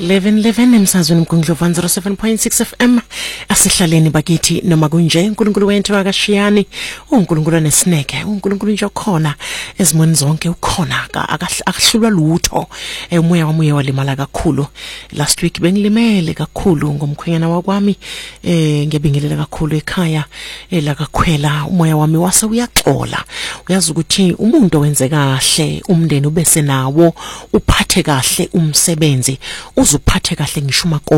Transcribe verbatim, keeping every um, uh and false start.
eleven eleven emsazweni mkunglo one oh seven point six F M asihlaleni bakithi noma kunje uNkulunkulu wethu akashiyani uNkulunkulu nesineke uNkulunkulu nje khona ezimweni zonke ukhona akahlulwa lutho umoya wami walimala kakhulu last week bengilimele kakhulu ngomkhwenyana wakwami eh ngiyabingelela kakhulu ekhaya la kakhwela umoya wami wase uyaxola uyazi ukuthi umuntu owenze kahle umndeni ubese nawo uphathe kahle umsebenzi uzuphathe kahle ngisho